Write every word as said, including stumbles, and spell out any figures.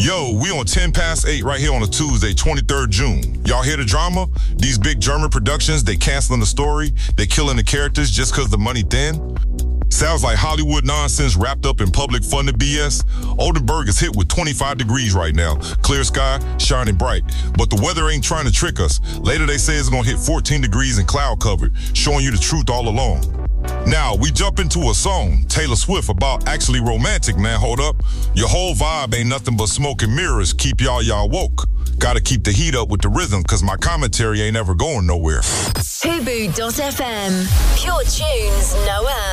Yo, we on ten past eight right here on a Tuesday, twenty-third of June. Y'all hear the drama? These big German productions, they canceling the story, they killing the characters just cause the money thin? Sounds like Hollywood nonsense wrapped up in public funded B S. Oldenburg is hit with twenty-five degrees right now. Clear sky, shining bright. But the weather ain't trying to trick us. Later they say it's gonna hit fourteen degrees and cloud covered, showing you the truth all along. Now, we jump into a song, Taylor Swift, about actually romantic, man, hold up. Your whole vibe ain't nothing but smoke and mirrors, keep y'all y'all woke. Gotta keep the heat up with the rhythm, cause my commentary ain't ever going nowhere. Hubu dot F M, pure tunes, no ads.